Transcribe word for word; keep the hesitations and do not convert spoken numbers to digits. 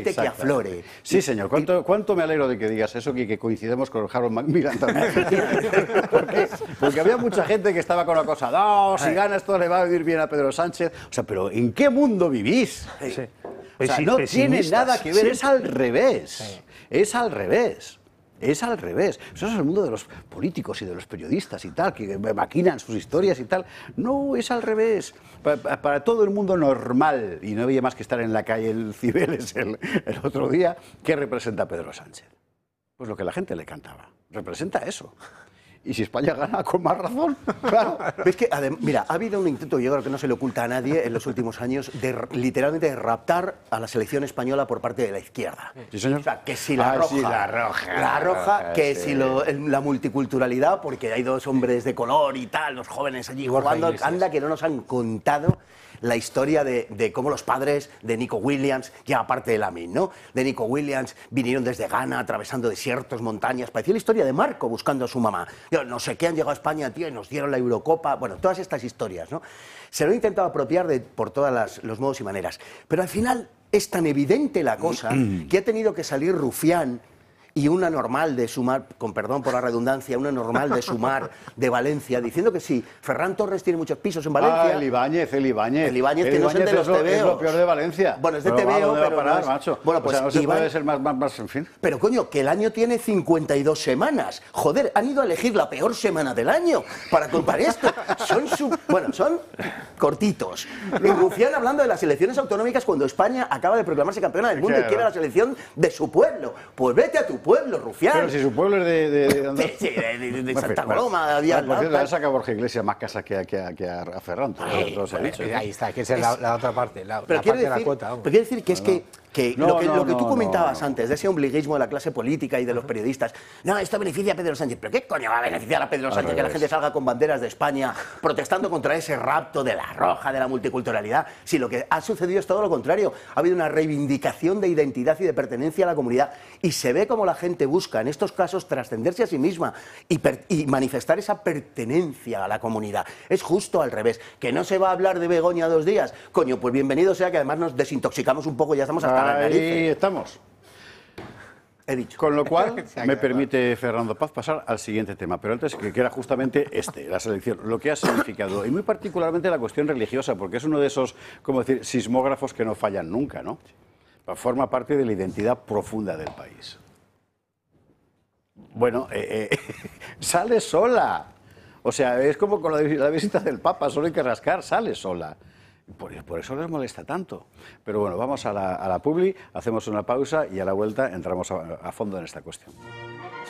permite que aflore. Sí, señor. ¿Cuánto, cuánto me alegro de que digas eso, que, que coincidemos con Harold Macmillan también? porque, porque había mucha gente que estaba con la cosa, no, si gana esto le va a vivir bien a Pedro Sánchez. O sea, pero ¿en qué mundo vivís? Sí. O sea, no tiene nada que ver, sí. Es al revés. Sí. Es al revés. Es al revés. Eso es el mundo de los políticos y de los periodistas y tal, que maquinan sus historias y tal. No, es al revés. Para, para todo el mundo normal, y no había más que estar en la calle el Cibeles el, el otro día, ¿qué representa Pedro Sánchez? Pues lo que la gente le cantaba. Representa eso. Y si España gana, con más razón, claro. Es que, mira, ha habido un intento, yo creo que no se le oculta a nadie en los últimos años, de literalmente de raptar a la selección española por parte de la izquierda. Sí, señor. O sea, que si la, ah, roja, sí, la roja, la roja, que sí. si lo, la multiculturalidad, porque hay dos hombres de color y tal, los jóvenes allí jugando, anda que no nos han contado la historia de, de cómo los padres de Nico Williams, ya aparte de Lamin, ¿no? De Nico Williams vinieron desde Ghana, atravesando desiertos, montañas. Parecía la historia de Marco buscando a su mamá. Yo, no sé qué, han llegado a España, tío, y nos dieron la Eurocopa. Bueno, todas estas historias, ¿no? Se lo han intentado apropiar de, por todos los modos y maneras. Pero al final es tan evidente la cosa que ha tenido que salir Rufián y una normal de Sumar, con perdón por la redundancia, una normal de Sumar de Valencia, diciendo que sí, Ferran Torres tiene muchos pisos en Valencia. Ah, el Ibáñez, el Ibáñez. El Ibáñez, el que Ibáñez no es el de los tebeos. Es lo peor de Valencia. Bueno, es de tebeo, pero parar, no es... macho. Bueno, pues o sea, no se Iván... puede ser más, más, más, en fin. Pero coño, que el año tiene cincuenta y dos semanas. Joder, han ido a elegir la peor semana del año para contar esto. Son su... Bueno, son cortitos. Y Rufián hablando de las elecciones autonómicas cuando España acaba de proclamarse campeona del mundo claro. y quiere la selección de su pueblo. Pues vete a tu pueblo, Rufián. Pero si su pueblo es de... de, de, de... Sí, de, de, de Santa bueno, Coloma. Bueno, por cierto, le saca Borja Iglesias más casas que, que, que a, a Ferran. Ay, todo se ha dicho, ahí está, que esa es la, la otra parte, la, pero la parte decir, de la cuota. Pero quiere decir que es que, que no, lo que, no, lo que tú no, comentabas no, no. antes, de ese ombliguismo de la clase política y de los periodistas, no, esto beneficia a Pedro Sánchez. ¿Pero qué coño va a beneficiar a Pedro Sánchez que la gente salga con banderas de España protestando contra ese rapto de la roja, de la multiculturalidad? Si lo que ha sucedido es todo lo contrario. Ha habido una reivindicación de identidad y de pertenencia a la comunidad y se ve como la gente busca en estos casos trascenderse a sí misma y, per, y manifestar esa pertenencia a la comunidad. Es justo al revés. Que no se va a hablar de Begoña dos días. Coño, pues bienvenido sea que además nos desintoxicamos un poco y ya estamos hasta Ahí la nariz. Ahí estamos. He dicho. Con lo cual, me permite Fernando Paz pasar al siguiente tema, pero antes que era justamente este, la selección, lo que ha significado, y muy particularmente la cuestión religiosa, porque es uno de esos, como decir, sismógrafos que no fallan nunca, ¿no? Forma parte de la identidad profunda del país. Bueno, eh, eh, sale sola. O sea, es como con la, la visita del Papa, solo hay que rascar, sale sola. Por, por eso les molesta tanto. Pero bueno, vamos a la, a la publi, hacemos una pausa y a la vuelta entramos a, a fondo en esta cuestión.